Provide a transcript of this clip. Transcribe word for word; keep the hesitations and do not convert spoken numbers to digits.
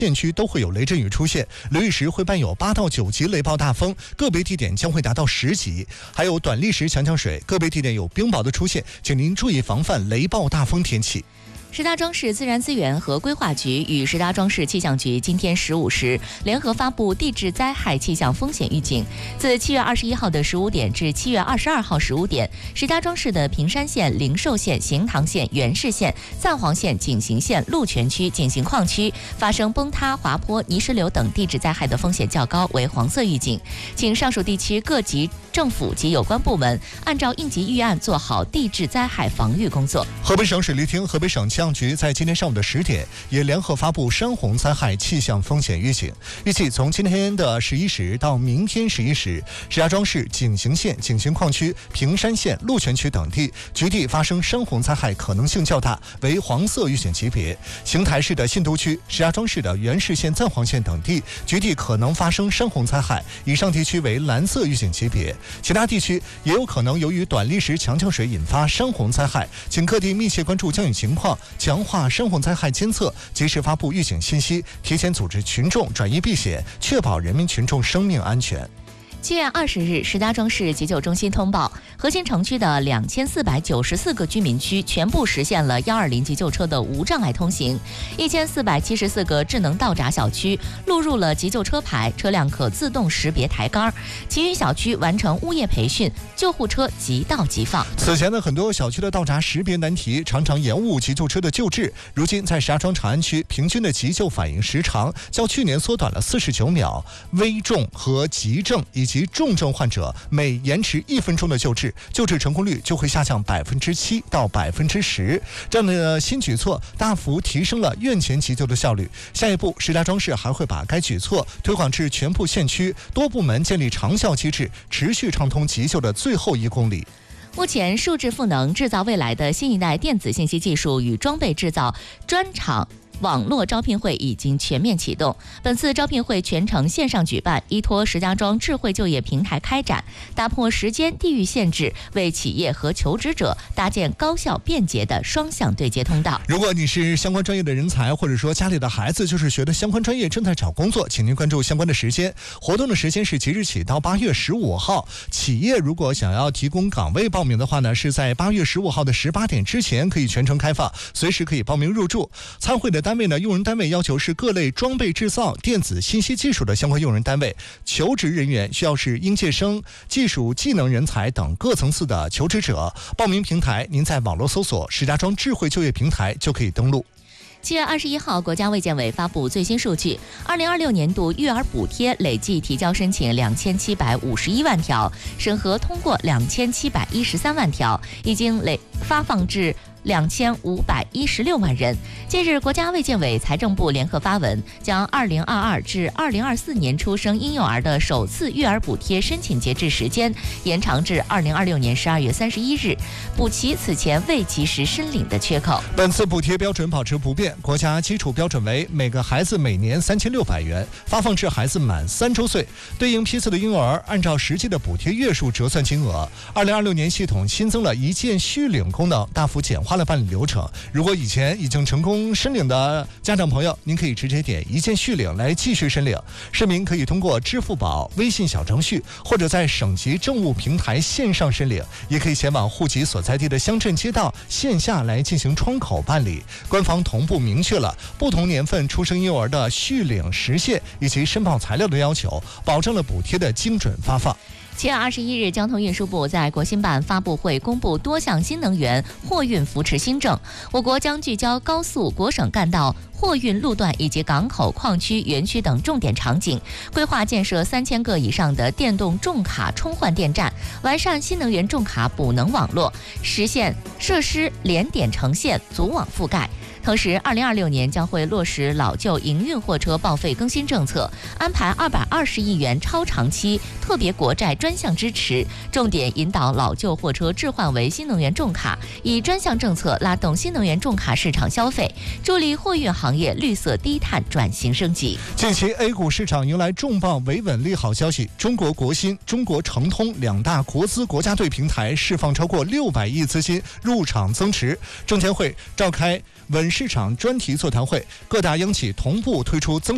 县区都会有雷阵雨出现，雷雨时会伴有八到九级雷暴大风，个别地点将会达到十级，还有短砾石强降水，个别地点有冰雹的出现，请您注意防范雷暴大风天气。 石家庄市自然资源和规划局与石家庄市气象局今天十五时联合发布地质灾害气象风险预警。自七月二十一号的十五点至七月二十二号十五点，石家庄市的平山县、灵寿县、行塘县、元氏县、赞皇县、景行县、鹿泉区、景行矿区发生崩塌、滑坡、泥石流等地质灾害的风险较高，为黄色预警。请上述地区各级政府及有关部门按照应急预案做好地质灾害防御工作。 河北省水利厅、河北省气象局在今天上午的十点也联合发布山洪灾害气象风险预警，预计从今天的十一时到明天十一时，石家庄市景行县、景行矿区、平山县、鹿泉区等地局地发生山洪灾害可能性较大，为黄色预警级别。邢台市的信都区、石家庄市的元氏县、赞皇县等地局地可能发生山洪灾害，以上地区为蓝色预警级别。其他地区也有可能由于短砾石强降水引发山洪灾害，请各地密切关注降雨情况，强化山洪灾害监测，及时发布预警信息，提前组织群众转移避险，确保人民群众生命安全。 七月二十日，石家庄市急救中心通报，核心城区的两千四百九十四个居民区全部实现了幺二零急救车的无障碍通行，一千四百七十四个智能到闸小区录入了急救车牌，车辆可自动识别抬杆，其余小区完成物业培训，救护车即到即放。 此前呢，很多小区的到闸识别难题常常延误急救车的救治，如今在石家庄长安区，平均的急救反应时长较去年缩短了四十九秒，危重和急症以及及重症患者每延迟一分钟的救治，救治成功率就会下降百分之七到百分之十。这样的新举措大幅提升了院前急救的效率。下一步，石家庄市还会把该举措推广至全部县区，多部门建立长效机制，持续畅通急救的最后一公里。 目前，数字赋能制造未来的新一代电子信息技术与装备制造专场网络招聘会已经全面启动。本次招聘会全程线上举办，依托石家庄智慧就业平台开展，打破时间地域限制，为企业和求职者搭建高效便捷的双向对接通道。 如果你是相关专业的人才，或者说家里的孩子就是学的相关专业正在找工作，请您关注相关的时间。活动的时间是即日起到八月十五号。企业如果想要提供岗位报名的话呢，是在八月十五号的十八点之前可以全程开放，随时可以报名入驻。参会的单位呢，用人单位要求是各类装备制造、电子信息技术的相关用人单位，求职人员需要是应届生、技术技能人才等各层次的求职者。报名平台，您在网络搜索石家庄智慧就业平台就可以登录。 七月二十一号，国家卫健委发布最新数据，二零二六年度育儿补贴累计提交申请两千七百五十一万条，审核通过两千七百一十三万条，已经累发放至两千五百一十六万人。近日，国家卫健委、财政部联合发文，将二零二二至二零二四年出生婴幼儿的首次育儿补贴申请截至时间延长至二零二六年十二月三十一日，补齐此前未及时申领的缺口。 本次补贴标准保持不变，国家基础标准为每个孩子每年三千六百元，发放至孩子满三周岁。对应批次的婴幼儿，按照实际的补贴月数折算金额。二零二六年系统新增了一键续领功能，大幅简化了办理流程。如果以前已经成功申领的家长朋友，您可以直接点一键续领来继续申领。市民可以通过支付宝、微信小程序或者在省级政务平台线上申领，也可以前往户籍所在地的乡镇街道线下来进行窗口办理。官方同步明确了不同年份出生婴幼儿的续领时限以及申报材料的要求，保证了补贴的精准发放。 七月二十一日，交通运输部在国新办发布会公布多项新能源货运扶持新政。我国将聚焦高速、国省干道、货运路段以及港口、矿区、园区等重点场景，规划建设三千个以上的电动重卡充换电站，完善新能源重卡补能网络，实现设施连点成线、组网覆盖。同时，二零二六年将会落实老旧营运货车报废更新政策，安排二百二十亿元超长期特别国债专项支持，重点引导老旧货车置换为新能源重卡，以专项政策拉动新能源重卡市场消费，助力货运行业绿色低碳转型升级。 近期 A 股市场迎来重磅维稳利好消息，中国国新、中国诚通两大国资国家队平台释放超过六百亿资金入场增持。证监会召开稳市场专题座谈会，各大央企同步推出增